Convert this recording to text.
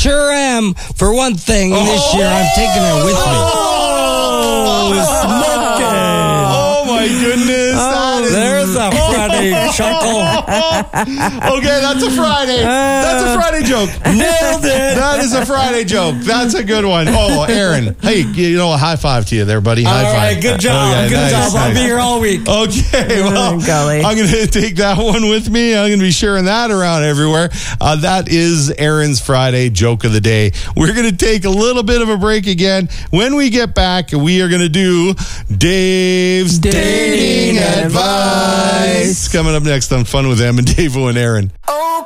sure am. For one thing, this year I'm taking her with me. Oh, my goodness. There's a Friday chuckle. Okay, that's a Friday. That's a Friday joke. Nailed it. That is a Friday joke. That's a good one. Oh, Aaron. Hey, a high five to you there, buddy. High All five. right, good job. Okay, good nice, job. I'll nice. be here all week. Okay, well, golly. I'm going to take that one with me. I'm going to be sharing that around everywhere. That is Aaron's Friday joke of the day. We're going to take a little bit of a break again. When we get back, we are going to do Dave's Dating Advice. Coming up next on Fun with Em and Dave and Aaron.